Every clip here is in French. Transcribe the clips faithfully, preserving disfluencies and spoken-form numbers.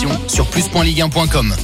conditions sur plus point ligue un point com.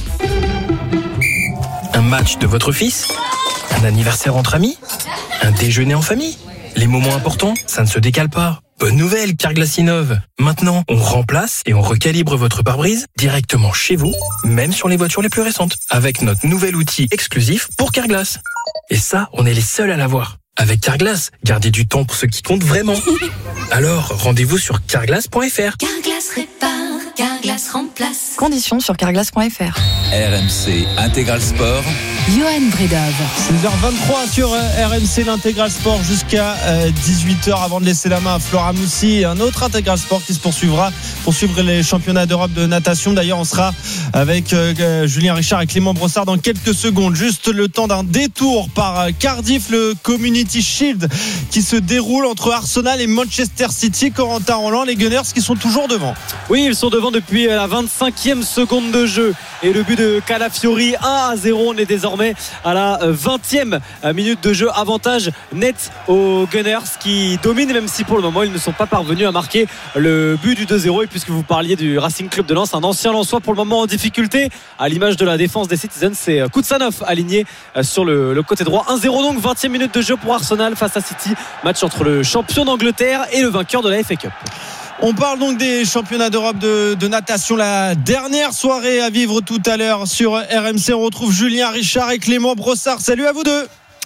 Un match de votre fils ? Un anniversaire entre amis ? Un déjeuner en famille ? Les moments importants, ça ne se décale pas. Bonne nouvelle, Carglass innove. Maintenant, on remplace et on recalibre votre pare-brise directement chez vous, même sur les voitures les plus récentes, avec notre nouvel outil exclusif pour Carglass. Et ça, on est les seuls à l'avoir. Avec Carglass, gardez du temps pour ce qui compte vraiment. Alors, rendez-vous sur carglass point f r. Carglass répare, Carglass remplace. Conditions sur carglass point f r. R M C Intégral Sport. Johan Bredov. seize heures vingt-trois sur R M C, l'Intégral Sport jusqu'à dix-huit heures avant de laisser la main à Flora Moussi. Un autre Intégral Sport qui se poursuivra pour suivre les championnats d'Europe de natation. D'ailleurs, on sera avec euh, Julien Richard et Clément Brossard dans quelques secondes. Juste le temps d'un détour par Cardiff, le Community Shield qui se déroule entre Arsenal et Manchester City. Corentin Roland, les Gunners qui sont toujours devant. Oui, ils sont devant depuis la vingt-cinquième seconde de jeu. Et le but de Calafiori, un à zéro, on est désormais à la vingtième minute de jeu. Avantage net aux Gunners qui dominent, même si pour le moment ils ne sont pas parvenus à marquer le but du deux zéro. Et puisque vous parliez du Racing Club de Lens, un ancien Lensois pour le moment en difficulté, à l'image de la défense des Citizens, c'est Koutsanov aligné sur le, le côté droit. un zéro donc, vingtième minute de jeu pour Arsenal face à City. Match entre le champion d'Angleterre et le vainqueur de la F A Cup. On parle donc des championnats d'Europe de, de natation, la dernière soirée à vivre tout à l'heure sur R M C. On retrouve Julien Richard et Clément Brossard. Salut à vous deux.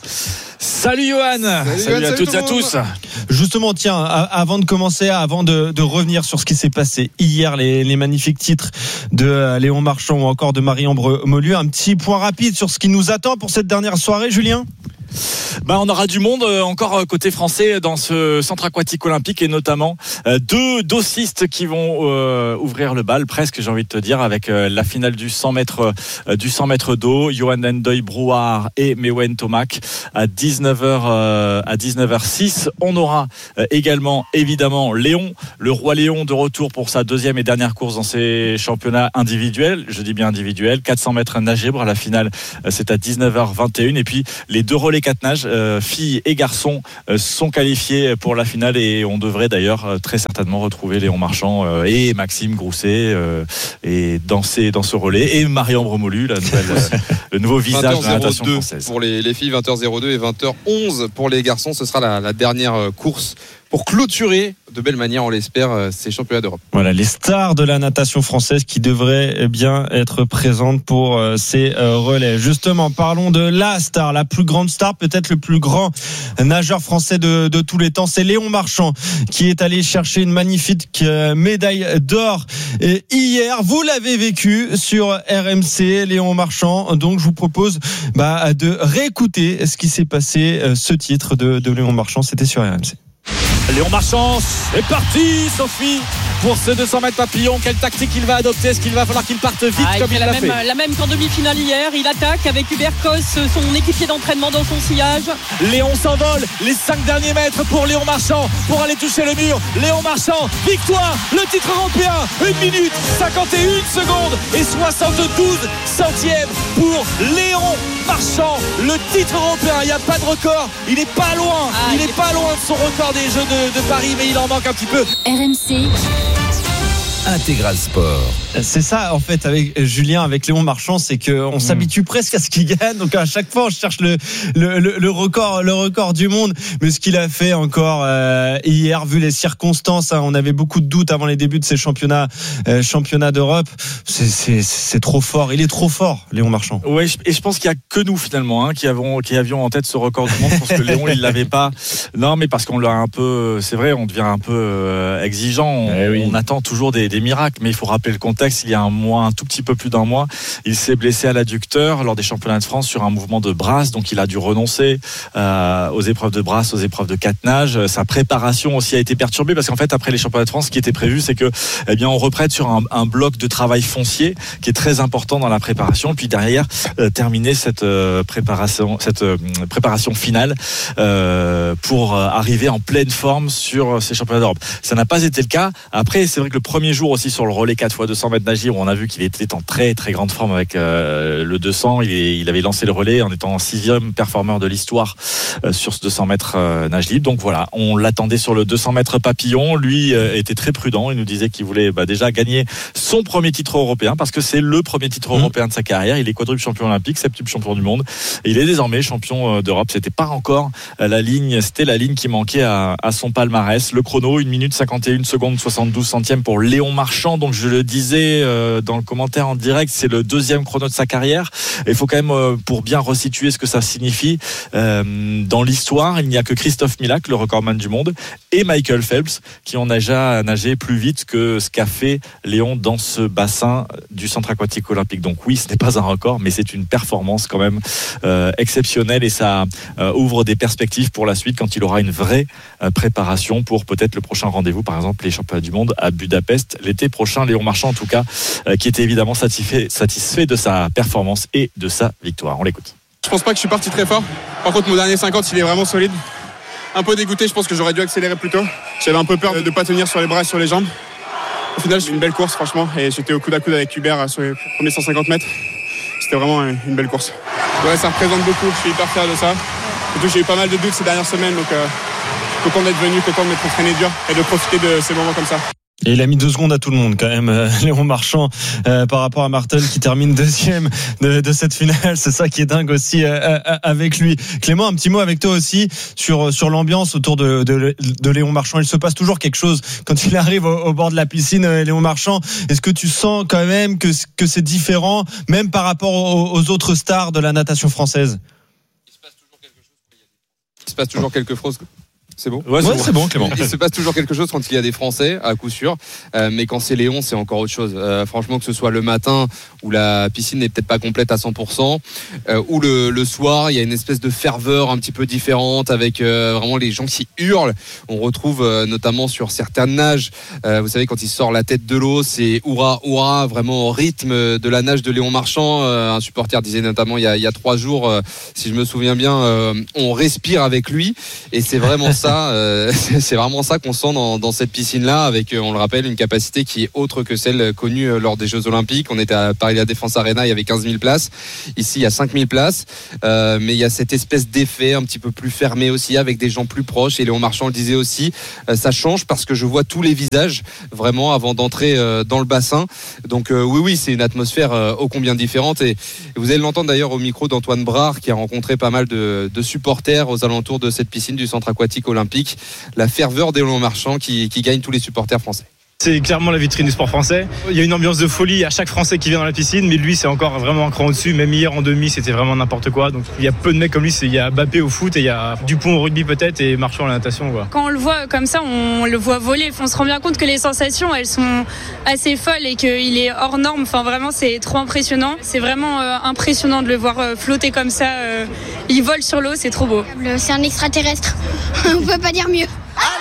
Salut Johan. Salut, salut Johan, à toutes et à tous. Justement, tiens, avant de commencer, avant de, de revenir sur ce qui s'est passé hier, les, les magnifiques titres de Léon Marchand ou encore de Marie-Ambre Molu, un petit point rapide sur ce qui nous attend pour cette dernière soirée, Julien. Bah, on aura du monde euh, encore côté français dans ce centre aquatique olympique et notamment euh, deux dossistes qui vont euh, ouvrir le bal presque, j'ai envie de te dire, avec euh, la finale du cent mètres euh, du cent mètres d'eau, Johan Endoy Brouard et Mewen Tomac à dix-neuf heures euh, à dix-neuf heures six. On aura euh, également évidemment Léon, le roi Léon de retour pour sa deuxième et dernière course dans ses championnats individuels, je dis bien individuels, quatre cents mètres nage libre, la finale euh, c'est à dix-neuf heures vingt et une et puis les deux relais quatre nages, euh, filles et garçons euh, sont qualifiés pour la finale et on devrait d'ailleurs euh, très certainement retrouver Léon Marchand euh, et Maxime Grousset euh, et danser dans ce relais et Marie-Ambre Molu, la nouvelle, euh, le nouveau visage de la natation française. Pour les, les filles, vingt heures zéro deux et vingt heures onze pour les garçons. Ce sera la, la dernière course pour clôturer de belle manière, on l'espère, ces championnats d'Europe. Voilà, les stars de la natation française qui devraient bien être présentes pour ces relais. Justement, parlons de la star, la plus grande star, peut-être le plus grand nageur français de, de tous les temps. C'est Léon Marchand qui est allé chercher une magnifique médaille d'or hier. Vous l'avez vécu sur R M C, Léon Marchand. Donc, je vous propose bah, de réécouter ce qui s'est passé, ce titre de, de Léon Marchand. C'était sur R M C. Léon Marchand est parti, Sophie, pour ce deux cents mètres papillon. Quelle tactique il va adopter? Est-ce qu'il va falloir qu'il parte vite ah, comme il, il l'a même, fait la même qu'en demi-finale hier. Il attaque avec Hubert Kos, son équipier d'entraînement dans son sillage. Léon s'envole, les cinq derniers mètres pour Léon Marchand pour aller toucher le mur. Léon Marchand, victoire, le titre européen, une minute cinquante et une secondes et soixante-douze centièmes pour Léon Marchand, le titre européen. Il n'y a pas de record, il n'est pas loin, ah, il n'est pas loin de son record des Jeux de, de Paris, mais il en manque un petit peu. R M C Intégral Sport. C'est ça en fait avec Julien, avec Léon Marchand, c'est qu'on mmh. s'habitue presque à ce qu'il gagne. Donc à chaque fois on cherche le, le, le, le record, le record du monde. Mais ce qu'il a fait encore euh, hier, vu les circonstances, hein, on avait beaucoup de doutes avant les débuts de ces championnats, euh, championnats d'Europe. C'est, c'est, c'est trop fort. Il est trop fort, Léon Marchand. Ouais, et je pense qu'il y a que nous finalement hein, qui avons, qui avions en tête ce record du monde. Je pense que Léon il l'avait pas. Non, mais parce qu'on l'a un peu. C'est vrai, on devient un peu euh, exigeant. On, eh oui. on attend toujours des des miracles, mais il faut rappeler le contexte. Il y a un mois, un tout petit peu plus d'un mois, il s'est blessé à l'adducteur lors des championnats de France sur un mouvement de brasse, donc il a dû renoncer euh, aux épreuves de brasse, aux épreuves de quatre nages. Sa préparation aussi a été perturbée parce qu'en fait après les championnats de France, ce qui était prévu, c'est que eh bien on reprenne sur un, un bloc de travail foncier qui est très important dans la préparation, puis derrière euh, terminer cette euh, préparation, cette euh, préparation finale euh, pour euh, arriver en pleine forme sur ces championnats d'Europe. Ça n'a pas été le cas. Après, c'est vrai que le premier jour toujours aussi sur le relais quatre fois deux cents mètres nage libre. On a vu qu'il était en très très grande forme avec euh, le deux cents. Il, est, il avait lancé le relais en étant sixième performeur de l'histoire euh, sur ce deux cents mètres euh, nage libre. Donc voilà, on l'attendait sur le deux cents mètres papillon. Lui euh, était très prudent. Il nous disait qu'il voulait bah, déjà gagner son premier titre européen parce que c'est le premier titre mmh. européen de sa carrière. Il est quadruple champion olympique, septuple champion du monde. Et il est désormais champion d'Europe. C'était pas encore la ligne, c'était la ligne qui manquait à, à son palmarès. Le chrono, une minute cinquante et une secondes soixante-douze centièmes pour Léon Marchand. Donc je le disais euh, dans le commentaire en direct, c'est le deuxième chrono de sa carrière. Il faut quand même, euh, pour bien resituer ce que ça signifie, euh, dans l'histoire, il n'y a que Christophe Milak, le recordman du monde, et Michael Phelps, qui ont déjà nagé plus vite que ce qu'a fait Léon dans ce bassin du centre aquatique olympique. Donc oui, ce n'est pas un record, mais c'est une performance quand même euh, exceptionnelle et ça euh, ouvre des perspectives pour la suite quand il aura une vraie euh, préparation pour peut-être le prochain rendez-vous, par exemple les championnats du monde à Budapest l'été prochain. Léon Marchand en tout cas, euh, qui était évidemment satisfait, satisfait de sa performance et de sa victoire. On l'écoute. Je pense pas que je suis parti très fort. Par contre, mon dernier cinquante, il est vraiment solide. Un peu dégoûté, je pense que j'aurais dû accélérer plus tôt. J'avais un peu peur de ne pas tenir sur les bras et sur les jambes. Au final, j'ai fait une belle course, franchement, et j'étais au coude à coude avec Hubert sur les premiers cent cinquante mètres. C'était vraiment une belle course. Ouais, ça représente beaucoup, je suis hyper fier de ça. Surtout, j'ai eu pas mal de doutes ces dernières semaines, donc euh, content d'être venu, content de m'être entraîné dur et de profiter de ces moments comme ça. Et il a mis deux secondes à tout le monde quand même, euh, Léon Marchand, euh, par rapport à Martin qui termine deuxième de, de cette finale. C'est ça qui est dingue aussi euh, euh, avec lui. Clément, un petit mot avec toi aussi sur sur l'ambiance autour de, de, de Léon Marchand. Il se passe toujours quelque chose quand il arrive au, au bord de la piscine, euh, Léon Marchand. Est-ce que tu sens quand même que, que c'est différent, même par rapport aux, aux autres stars de la natation française? Il se passe toujours quelque chose. Il se passe toujours quelque chose. C'est bon. Ouais, c'est, ouais, bon. c'est bon, Clément. Il se passe toujours quelque chose quand il y a des Français, à coup sûr. Euh, mais quand c'est Léon, c'est encore autre chose. Euh, franchement, que ce soit le matin où la piscine n'est peut-être pas complète à cent pour cent, euh, ou le, le soir, il y a une espèce de ferveur un petit peu différente avec euh, vraiment les gens qui hurlent. On retrouve euh, notamment sur certaines nages, euh, vous savez, quand il sort la tête de l'eau, c'est hurrah, hurrah, vraiment au rythme de la nage de Léon Marchand. Euh, un supporter disait notamment il y a, il y a trois jours, euh, si je me souviens bien, euh, on respire avec lui. Et c'est vraiment ça. Ça, euh, c'est vraiment ça qu'on sent dans, dans cette piscine-là, avec, on le rappelle, une capacité qui est autre que celle connue lors des Jeux Olympiques. On était à Paris La Défense Arena, il y avait quinze mille places. Ici, il y a cinq mille places, euh, mais il y a cette espèce d'effet un petit peu plus fermé aussi, avec des gens plus proches. Et Léon Marchand le disait aussi, euh, ça change parce que je vois tous les visages vraiment avant d'entrer euh, dans le bassin. Donc euh, oui, oui, c'est une atmosphère euh, ô combien différente. Et, et vous allez l'entendre d'ailleurs au micro d'Antoine Brard, qui a rencontré pas mal de, de supporters aux alentours de cette piscine du centre aquatique olympique. La ferveur des Léon Marchand qui, qui gagne tous les supporters français. C'est clairement la vitrine du sport français. Il y a une ambiance de folie à chaque Français qui vient dans la piscine, mais lui c'est encore vraiment un cran au-dessus. Même hier en demi c'était vraiment n'importe quoi. Donc il y a peu de mecs comme lui. Il y a Mbappé au foot et il y a Dupont au rugby peut-être et Marchand à la natation, quoi. Quand on le voit comme ça, on le voit voler. On se rend bien compte que les sensations elles sont assez folles et qu'il est hors norme. Enfin vraiment c'est trop impressionnant. C'est vraiment euh, impressionnant de le voir euh, flotter comme ça. Euh, il vole sur l'eau, c'est trop beau. C'est un extraterrestre. On peut pas dire mieux.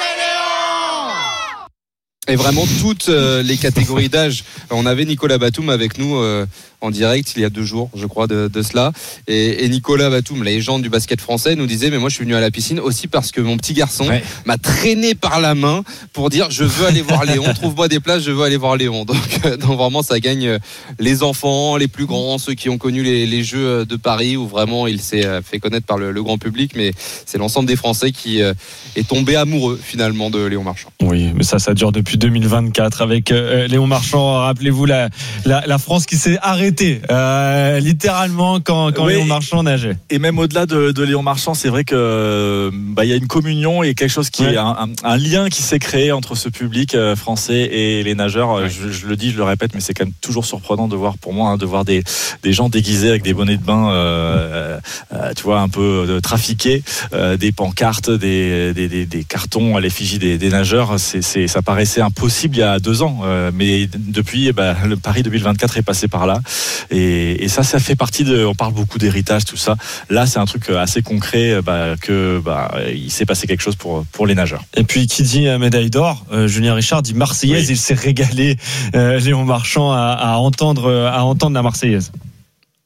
Et vraiment toutes euh, les catégories d'âge. On avait Nicolas Batum avec nous euh, en direct il y a deux jours, je crois, de, de cela. Et, et Nicolas Batum, la légende du basket français, nous disait mais moi je suis venu à la piscine aussi parce que mon petit garçon ouais. m'a traîné par la main pour dire je veux aller voir Léon, trouve-moi des places, je veux aller voir Léon. Donc, euh, donc vraiment ça gagne les enfants, les plus grands, ceux qui ont connu les, les Jeux de Paris où vraiment il s'est fait connaître par le, le grand public. Mais c'est l'ensemble des Français qui euh, est tombé amoureux finalement de Léon Marchand. Oui, mais ça, ça dure depuis deux mille vingt-quatre avec euh, Léon Marchand. Rappelez-vous la, la, la France qui s'est arrêtée euh, littéralement quand, quand oui, Léon Marchand nageait. Et même au-delà de, de Léon Marchand, c'est vrai que bah, il y a une communion et quelque chose qui ouais. est un, un, un lien qui s'est créé entre ce public euh, français et les nageurs. Ouais. Je, je le dis, je le répète, mais c'est quand même toujours surprenant de voir pour moi hein, de voir des, des gens déguisés avec des bonnets de bain, euh, euh, tu vois, un peu euh, trafiqués, euh, des pancartes, des, des, des, des cartons à l'effigie des, des nageurs. C'est, c'est, ça paraissait impossible il y a deux ans, euh, mais depuis, eh ben, le Paris deux mille vingt-quatre est passé par là, et, et ça, ça fait partie de. On parle beaucoup d'héritage, tout ça. Là, c'est un truc assez concret, bah, que bah, il s'est passé quelque chose pour pour les nageurs. Et puis, qui dit médaille d'or, euh, Julien Richard dit Marseillaise. Oui. Il s'est régalé, euh, Léon Marchand, à, à entendre à entendre la Marseillaise.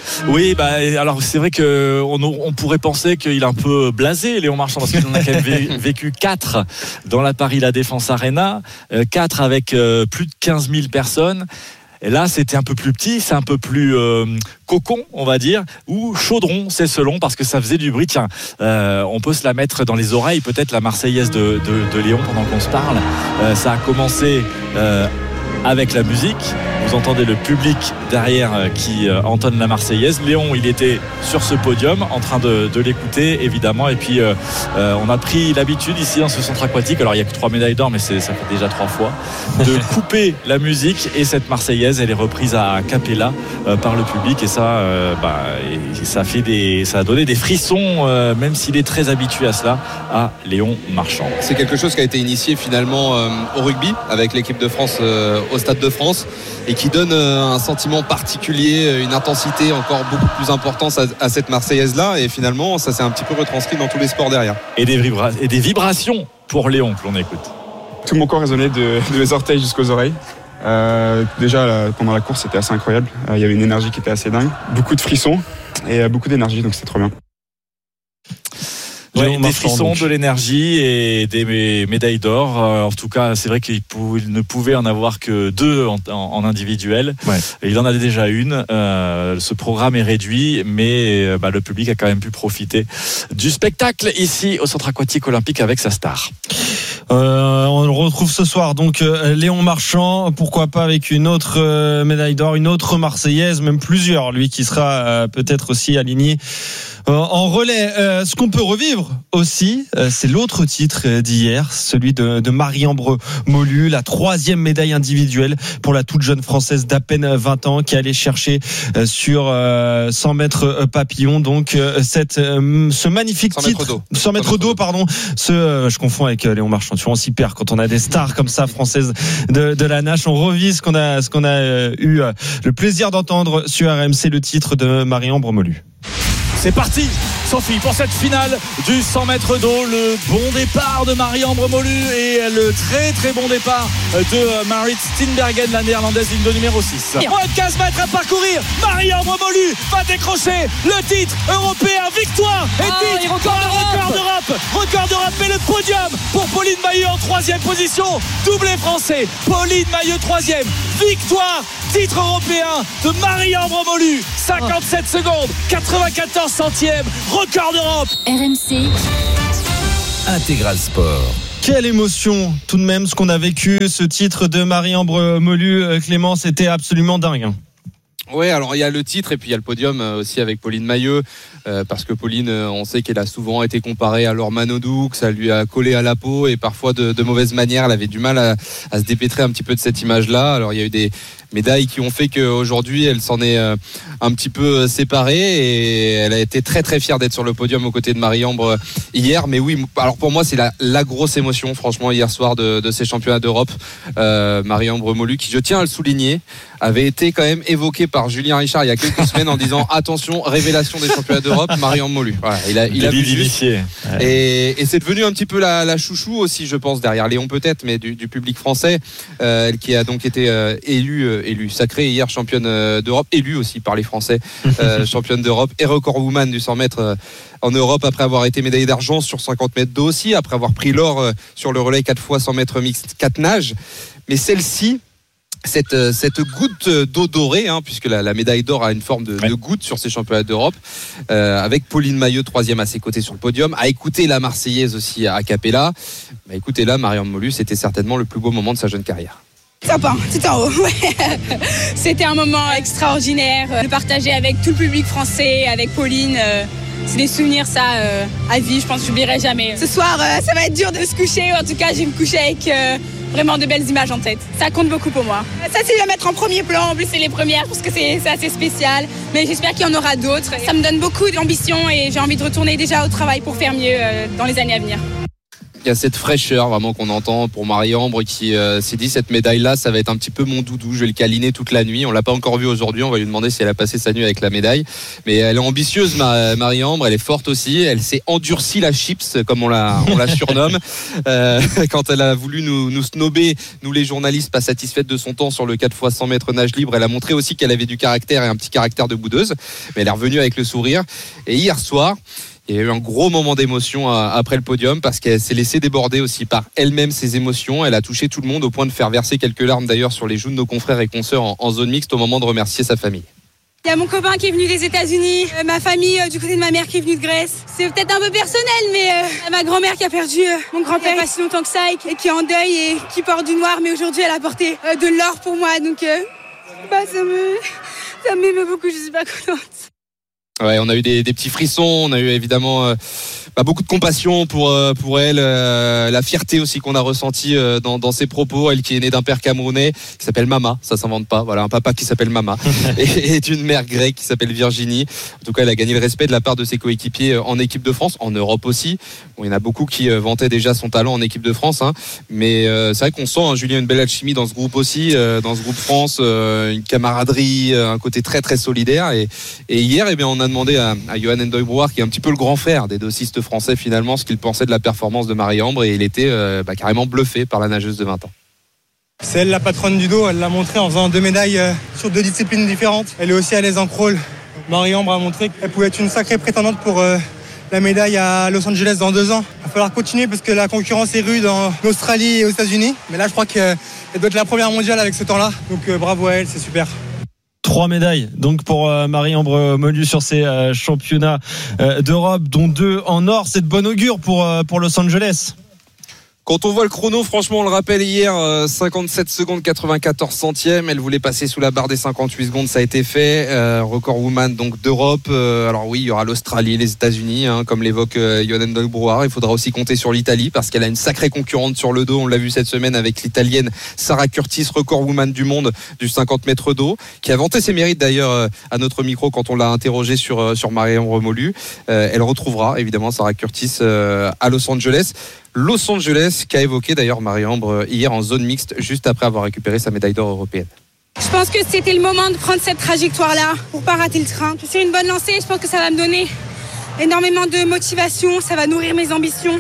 Oui, bah, alors c'est vrai qu'on on pourrait penser qu'il est un peu blasé, Léon Marchand, parce qu'il en a quand même vécu quatre dans la Paris La Défense Arena, quatre avec plus de quinze mille personnes. Et là, c'était un peu plus petit, c'est un peu plus euh, cocon, on va dire, ou chaudron, c'est selon, parce que ça faisait du bruit. Tiens, euh, on peut se la mettre dans les oreilles, peut-être la Marseillaise de, de, de Léon pendant qu'on se parle. Euh, ça a commencé euh, avec la musique. Vous entendez le public derrière qui entonne la Marseillaise. Léon, il était sur ce podium en train de, de l'écouter, évidemment. Et puis, euh, on a pris l'habitude ici dans ce centre aquatique, alors il n'y a que trois médailles d'or, mais c'est, ça fait déjà trois fois, de couper la musique. Et cette Marseillaise, elle est reprise à cappella euh, par le public. Et ça, euh, bah, et ça, fait des, ça a donné des frissons, euh, même s'il est très habitué à cela, à Léon Marchand. C'est quelque chose qui a été initié finalement euh, au rugby avec l'équipe de France euh, au Stade de France, et qui donne un sentiment particulier, une intensité encore beaucoup plus importante à cette Marseillaise-là. Et finalement, ça s'est un petit peu retranscrit dans tous les sports derrière. Et des, vibra- et des vibrations pour Léon que l'on écoute. Tout mon corps résonnait de, de mes orteils jusqu'aux oreilles. Euh, déjà, là, pendant la course, c'était assez incroyable. Euh, il y avait une énergie qui était assez dingue. Beaucoup de frissons et euh, beaucoup d'énergie, donc c'était trop bien. Ouais, des frissons, donc. De l'énergie et des médailles d'or. Euh, en tout cas, c'est vrai qu'il pou- ne pouvait en avoir que deux en, en, en individuel. Ouais. Il en a déjà une. Euh, ce programme est réduit, mais euh, bah, le public a quand même pu profiter du spectacle ici au Centre Aquatique Olympique avec sa star. Euh, on le retrouve ce soir donc euh, Léon Marchand, pourquoi pas avec une autre euh, médaille d'or, une autre Marseillaise, même plusieurs, lui qui sera euh, peut-être aussi aligné euh, en relais. Euh, ce qu'on peut revivre aussi, euh, c'est l'autre titre d'hier, celui de, de Marie-Ambre Molu, la troisième médaille individuelle pour la toute jeune Française d'à peine vingt ans qui allait chercher euh, sur euh, cent mètres papillon, donc euh, cette, euh, ce magnifique cent titre, mètres d'eau. cent mètres d'eau, pardon, ce, euh, je confonds avec euh, Léon Marchand. On s'y perd quand on a des stars comme ça françaises de, de la nage. On revit ce qu'on a, ce qu'on a eu le plaisir d'entendre sur R M C, le titre de Marie-Ambre Molu. C'est parti, Sophie, pour cette finale du cent mètres d'eau. Le bon départ de Marie-Ambre Molu et le très très bon départ de Marit Steenbergen, la néerlandaise, ligne de numéro six. Moins de quinze mètres à parcourir. Marie-Ambre Molu va décrocher le titre européen. Victoire et ah, titre, record, record d'Europe. Record d'Europe et le podium pour Pauline Mailleux en troisième position. Doublé français, Pauline Mailleux troisième. Victoire, titre européen de Marie-Ambre Molu. cinquante-sept oh. secondes, quatre-vingt-quatorze centièmes, record d'Europe. R M C Intégral Sport. Quelle émotion tout de même ce qu'on a vécu, ce titre de Marie-Ambre Molu. Clément, c'était absolument dingue. Ouais, alors il y a le titre et puis il y a le podium aussi avec Pauline Mailleux, euh, parce que Pauline, on sait qu'elle a souvent été comparée à Laure Manodou, que ça lui a collé à la peau et parfois de, de mauvaise manière. Elle avait du mal à, à se dépêtrer un petit peu de cette image-là. Alors il y a eu des médailles qui ont fait qu'aujourd'hui elle s'en est euh, un petit peu séparée et elle a été très très fière d'être sur le podium aux côtés de Marie-Ambre hier. Mais oui, alors pour moi c'est la, la grosse émotion franchement hier soir de, de ces championnats d'Europe. euh, Marie-Ambre Molu, qui je tiens à le souligner, avait été quand même évoqué par Julien Richard il y a quelques semaines en disant attention, révélation des championnats d'Europe, Marie-Ambre Molu. Voilà, il a, il a vu juste. Ouais. Et, et c'est devenu un petit peu la, la chouchou aussi, je pense, derrière Léon peut-être, mais du, du public français, euh, qui a donc été euh, élu, euh, élu sacrée hier championne euh, d'Europe, élue aussi par les Français, euh, championne d'Europe et record woman du cent mètres euh, en Europe, après avoir été médaillée d'argent sur cinquante mètres d'eau aussi, après avoir pris l'or euh, sur le relais quatre fois cent mètres mixte, quatre nages. Mais celle-ci, Cette, cette goutte d'eau dorée, hein, puisque la, la médaille d'or a une forme de, ouais. de goutte sur ces championnats d'Europe, euh, avec Pauline Mailleux troisième à ses côtés sur le podium, à écouter la Marseillaise aussi à cappella. Bah, écoutez là, Marie-Ambre Molu, c'était certainement le plus beau moment de sa jeune carrière. Sympa, tout en haut. C'était un moment extraordinaire de partager avec tout le public français, avec Pauline. C'est des souvenirs, ça, euh, à vie. Je pense que je n'oublierai jamais. Ce soir, euh, ça va être dur de se coucher. En tout cas, je vais me coucher avec euh, vraiment de belles images en tête. Ça compte beaucoup pour moi. Ça, c'est à mettre en premier plan. En plus, c'est les premières parce que c'est, c'est assez spécial. Mais j'espère qu'il y en aura d'autres. Ça me donne beaucoup d'ambition et j'ai envie de retourner déjà au travail pour faire mieux euh, dans les années à venir. Il y a cette fraîcheur vraiment qu'on entend pour Marie-Ambre qui euh, s'est dit cette médaille-là, ça va être un petit peu mon doudou. Je vais le câliner toute la nuit. On l'a pas encore vu aujourd'hui. On va lui demander si elle a passé sa nuit avec la médaille. Mais elle est ambitieuse, Marie-Ambre. Elle est forte aussi. Elle s'est endurcie la chips, comme on la, on la surnomme. Euh, quand elle a voulu nous, nous snober, nous les journalistes pas satisfaits de son temps sur le quatre fois cent mètres nage libre, elle a montré aussi qu'elle avait du caractère et un petit caractère de boudeuse. Mais elle est revenue avec le sourire. Et hier soir, il y a eu un gros moment d'émotion après le podium parce qu'elle s'est laissée déborder aussi par elle-même ses émotions. Elle a touché tout le monde au point de faire verser quelques larmes d'ailleurs sur les joues de nos confrères et consoeurs en, en zone mixte au moment de remercier sa famille. Il y a mon copain qui est venu des États-Unis, euh, ma famille euh, du côté de ma mère qui est venue de Grèce. C'est peut-être un peu personnel, mais euh, ma grand-mère qui a perdu euh, mon grand-père il n'y a pas si longtemps que ça et, et qui est en deuil et qui porte du noir, mais aujourd'hui elle a porté euh, de l'or pour moi. Donc euh, bah, ça me ça m'émeut beaucoup, je suis pas contente. Ouais, on a eu des, des petits frissons, on a eu évidemment euh, bah, beaucoup de compassion pour euh, pour elle, euh, la fierté aussi qu'on a ressentie euh, dans, dans ses propos. Elle qui est née d'un père camerounais qui s'appelle Mama, ça s'invente pas. Voilà, un papa qui s'appelle Mama et, et d'une mère grecque qui s'appelle Virginie. En tout cas, elle a gagné le respect de la part de ses coéquipiers en équipe de France, en Europe aussi. Bon, il y en a beaucoup qui euh, vantaient déjà son talent en équipe de France, hein, mais euh, c'est vrai qu'on sent, hein, Julien, une belle alchimie dans ce groupe aussi, euh, dans ce groupe France, euh, une camaraderie, euh, un côté très très solidaire. Et, et hier, eh bien, on a demandé à, à Johan Endooy-Brouard, qui est un petit peu le grand frère des dossistes français finalement, ce qu'il pensait de la performance de Marie-Ambre, et il était euh, bah, carrément bluffé par la nageuse de vingt ans. C'est elle la patronne du dos, elle l'a montré en faisant deux médailles euh, sur deux disciplines différentes. Elle est aussi à l'aise en crawl. Marie-Ambre a montré qu'elle pouvait être une sacrée prétendante pour euh, la médaille à Los Angeles dans deux ans. Il va falloir continuer parce que la concurrence est rude en Australie et aux États-Unis. Mais là, je crois qu'elle doit être la première mondiale avec ce temps-là. Donc euh, bravo à elle, c'est super. Trois médailles donc pour euh, Marie-Ambre Molu sur ces euh, championnats euh, d'Europe, dont deux en or. C'est de bon augure pour, euh, pour Los Angeles. Quand on voit le chrono, franchement, on le rappelle hier, cinquante-sept secondes quatre-vingt-quatorze centièmes. Elle voulait passer sous la barre des cinquante-huit secondes, ça a été fait. Euh, record woman donc d'Europe. Euh, alors oui, il y aura l'Australie, les États-Unis, hein, comme l'évoque euh, Johan Endooy-Brouard. Il faudra aussi compter sur l'Italie parce qu'elle a une sacrée concurrente sur le dos. On l'a vu cette semaine avec l'Italienne Sarah Curtis, record woman du monde du cinquante mètres d'eau, qui a vanté ses mérites d'ailleurs euh, à notre micro quand on l'a interrogée sur euh, sur Marie-Ambre Molu. Euh, elle retrouvera évidemment Sarah Curtis euh, à Los Angeles. Los Angeles, qu'a évoqué d'ailleurs Marie-Ambre hier en zone mixte, juste après avoir récupéré sa médaille d'or européenne. Je pense que c'était le moment de prendre cette trajectoire-là pour pas rater le train. C'est une bonne lancée, je pense que ça va me donner énormément de motivation, ça va nourrir mes ambitions.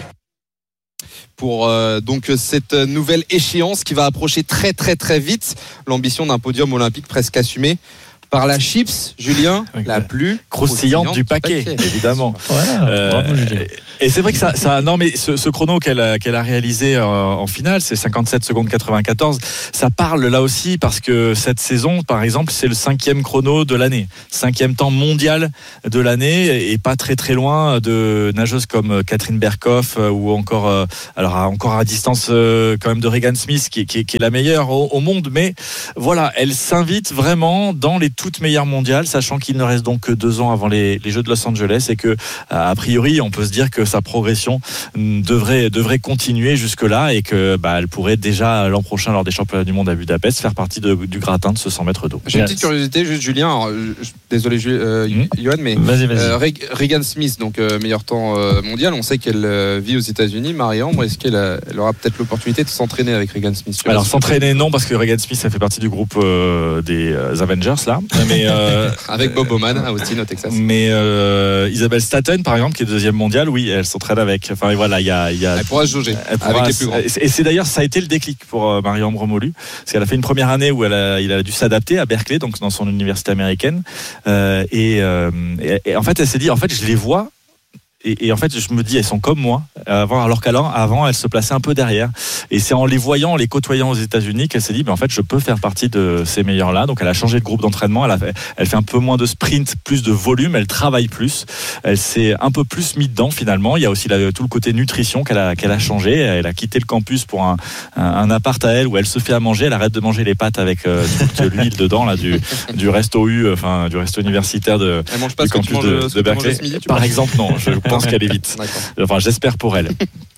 Pour euh, donc cette nouvelle échéance qui va approcher très très très vite, l'ambition d'un podium olympique presque assumé par la chips, Julien, okay. La plus croustillante du paquet, du paquet. Évidemment. Voilà, euh, bravo, Julien. Et c'est vrai que ça, ça non mais ce, ce chrono qu'elle a, qu'elle a réalisé en, en finale, c'est cinquante-sept secondes quatre-vingt-quatorze. Ça parle là aussi parce que cette saison, par exemple, c'est le cinquième chrono de l'année, cinquième temps mondial de l'année, et pas très très loin de nageuses comme Catherine Berkoff ou encore, alors encore à distance quand même de Regan Smith, qui, qui, qui est la meilleure au, au monde. Mais voilà, elle s'invite vraiment dans les toutes meilleures mondiales, sachant qu'il ne reste donc que deux ans avant les, les Jeux de Los Angeles, et que a priori, on peut se dire que sa progression devrait, devrait continuer jusque-là, et que bah, elle pourrait déjà l'an prochain, lors des championnats du monde à Budapest, faire partie de, du gratin de ce cent mètres d'eau. J'ai une petite curiosité, juste Julien, alors, je, désolé euh, mmh. Johan, mais vas-y, vas-y. Euh, Regan Smith, donc euh, meilleur temps euh, mondial, on sait qu'elle euh, vit aux États-Unis. Marie-Ambre, est-ce qu'elle a, elle aura peut-être l'opportunité de s'entraîner avec Regan Smith? Alors s'entraîner, non, parce que Regan Smith, ça fait partie du groupe euh, des euh, Avengers là. Mais euh, avec Bob Bowman à Austin au Texas. Mais euh, Isabelle Staten par exemple, qui est deuxième mondiale, oui, elle s'entraîne avec. Enfin voilà, il y a, y a. Elle pourra se jauger avec les plus grands. Et c'est d'ailleurs ça a été le déclic pour euh, Marie-Ambre Molu, parce qu'elle a fait une première année où elle a, il a dû s'adapter à Berkeley, donc dans son université américaine, euh, et, euh, et, et en fait elle s'est dit, en fait je les vois. Et, et en fait, je me dis, elles sont comme moi, avant, alors qu'avant, avant, elles se plaçaient un peu derrière. Et c'est en les voyant, en les côtoyant aux États-Unis, qu'elle s'est dit, mais en fait, je peux faire partie de ces meilleurs-là. Donc, elle a changé de groupe d'entraînement. Elle, a fait, elle fait un peu moins de sprint, plus de volume. Elle travaille plus. Elle s'est un peu plus mise dedans, finalement. Il y a aussi la, tout le côté nutrition qu'elle a, qu'elle a changé. Elle a quitté le campus pour un, un, un appart à elle où elle se fait à manger. Elle arrête de manger les pâtes avec euh, toute l'huile dedans, là, du, du resto U, enfin, du resto universitaire de, elle mange pas du campus de, de Berkeley. Midi, Par exemple, non. Je pense qu'elle est vite. Enfin, j'espère pour elle.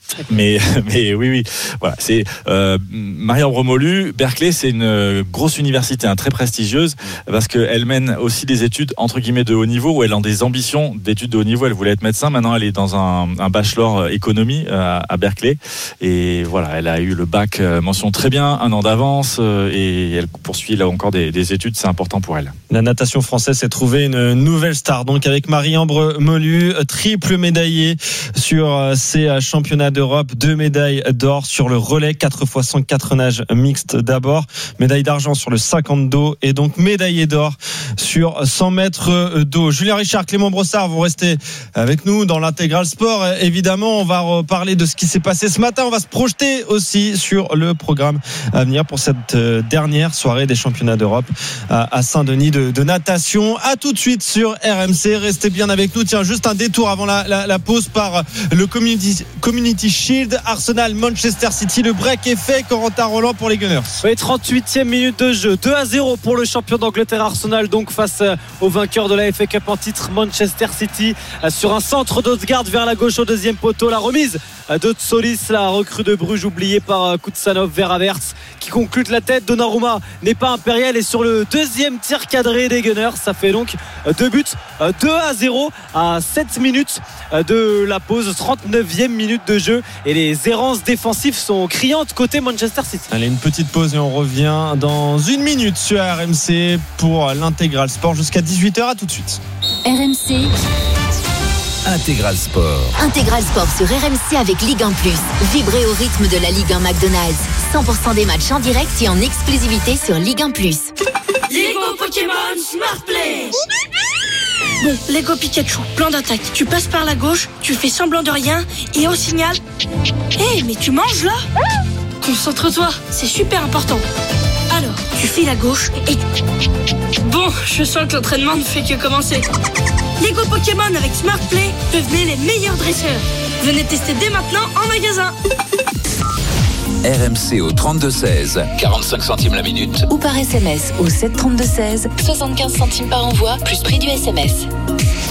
Mais, mais oui, oui. Voilà, c'est euh, Marie-Ambre Molu. Berkeley, c'est une grosse université, hein, très prestigieuse, parce qu'elle mène aussi des études entre guillemets de haut niveau, où elle a des ambitions d'études de haut niveau. Elle voulait être médecin, maintenant elle est dans un, un bachelor économie à, à Berkeley. Et voilà, elle a eu le bac mention très bien, un an d'avance, et elle poursuit là encore des, des études. C'est important pour elle. La natation française s'est trouvée une nouvelle star, donc avec Marie-Ambre Molu, triple médaillée sur ces championnats d'Europe, deux médailles d'or sur le relais, quatre fois cent quatre nages mixtes d'abord, médaille d'argent sur le cinquante dos et donc médaillé d'or sur cent mètres d'eau. Julien Richard, Clément Brossard vont rester avec nous dans l'intégral sport. Évidemment, on va parler de ce qui s'est passé ce matin. On va se projeter aussi sur le programme à venir pour cette dernière soirée des championnats d'Europe à Saint-Denis de, de natation. À tout de suite sur R M C. Restez bien avec nous. Tiens, juste un détour avant la, la, la pause par le Community, Community Shield. Arsenal, Manchester City. Le break est fait. Corentin Roland pour les Gunners. Oui, trente-huitième minute de jeu. deux à zéro pour le champion d'Angleterre Arsenal, donc face au vainqueur de la F A Cup en titre Manchester City, sur un centre d'Odegaard vers la gauche au deuxième poteau. La remise de Tsolis, la recrue de Bruges oubliée par Kuznetsov vers Havertz qui conclut de la tête. Donnarumma n'est pas impérial et sur le deuxième tir cadré des Gunners, ça fait donc deux buts, deux à zéro à sept minutes de la pause, trente-neuvième minute de jeu, et les errances défensives sont criantes côté Manchester City. Allez, une petite pause et on revient dans une minute sur R M C pour l'intégral sport jusqu'à dix-huit heures. À tout de suite. R M C Intégral Sport. Intégral Sport sur R M C avec Ligue un plus. Vibrez au rythme de la Ligue un McDonald's. cent pour cent des matchs en direct et en exclusivité sur Ligue un plus. Lego Pokémon Smart Play. Bon, Lego Pikachu, plan d'attaque. Tu passes par la gauche, tu fais semblant de rien et au signal. Hé, hey, mais tu manges là? Concentre-toi, c'est super important. Alors, tu files à gauche et... Bon, je sens que l'entraînement ne fait que commencer. Lego Pokémon avec Smart Play, devenez les meilleurs dresseurs. Venez tester dès maintenant en magasin. R M C au trente-deux seize, quarante-cinq centimes la minute. Ou par S M S au sept trente-deux seize, soixante-quinze centimes par envoi, plus prix du S M S.